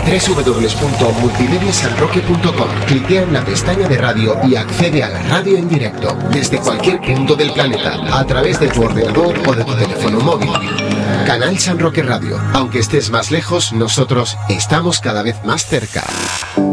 www.multimediasanroque.com. Cliquea en la pestaña de radio y accede a la radio en directo desde cualquier punto del planeta a través de tu ordenador o de tu teléfono móvil. Canal San Roque Radio. Aunque estés más lejos, nosotros estamos cada vez más cerca.